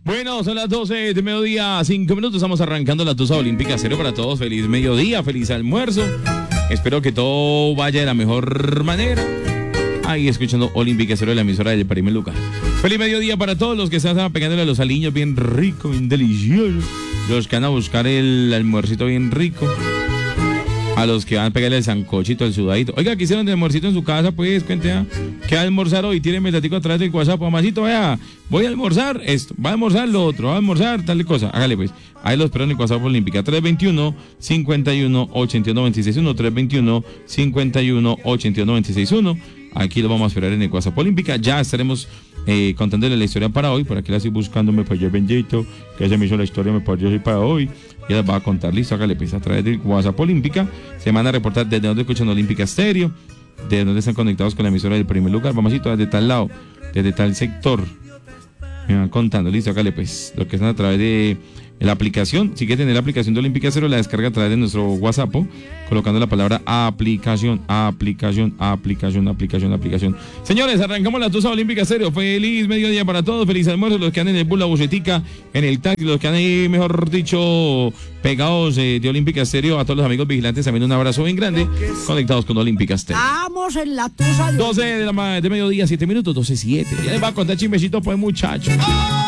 Bueno, son las 12 de mediodía, 5 minutos. Estamos arrancando la Tusa Olímpica Cero para todos. Feliz mediodía, feliz almuerzo. Espero que todo vaya de la mejor manera. Ahí escuchando Olímpica Cero de la emisora del primer lugar. Feliz mediodía para todos los que están pegándole a los aliños bien rico, bien delicioso. Los que van a buscar el almuercito bien rico. A los que van a pegarle el sancochito, el sudadito. Oiga, ¿qué hicieron de almuercito en su casa? Pues, cuente, ¿qué va a almorzar hoy? Tírenme el datico a través del WhatsApp. Mamacito, vea, voy a almorzar esto, va a almorzar lo otro, va a almorzar tal cosa. Hágale, pues. Ahí los espero en el WhatsApp Olímpica. 321-51-82-96-1. 321-51-82-96-1. Aquí lo vamos a esperar en el WhatsApp Olímpica. Ya estaremos contándole la historia para hoy. Por aquí la estoy buscando, me falló bendito, que se me hizo la historia, me falló para hoy. Ya les va a contar, listo, hágale pues a través del WhatsApp Olímpica. Se van a reportar desde donde escuchan Olímpica Estéreo, desde donde están conectados con la emisora del primer lugar. Vamos a ir desde tal lado, desde tal sector. Me van contando, listo, hágale pues. Lo que están a través de la aplicación, si quieren tener la aplicación de Olímpica Cero, la descarga a través de nuestro WhatsApp, colocando la palabra aplicación. Señores, arrancamos la Tusa Olímpica Cero. Feliz mediodía para todos, feliz almuerzo. Los que andan en el bus, la bucetica, en el taxi, los que han ahí, mejor dicho, pegados de Olímpica Estéreo. A todos los amigos vigilantes también un abrazo bien grande, conectados con Olímpica Estéreo. Vamos en la Tusa 12 de mediodía, 7 minutos, 12:07. Ya les va a contar chismecitos, pues, muchachos.